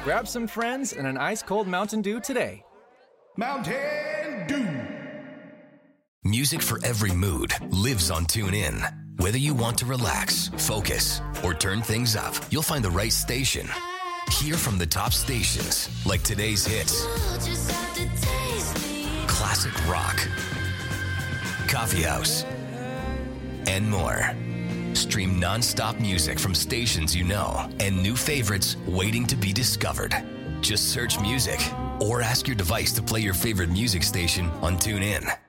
Grab some friends and an ice-cold Mountain Dew today. Mountain Dew. Music for every mood lives on TuneIn. Whether you want to relax, focus, or turn things up, you'll find the right station. Hear from the top stations like today's hits, classic rock, coffee house, and more. Stream non-stop music from stations you know and new favorites waiting to be discovered. Just search music or ask your device to play your favorite music station on TuneIn.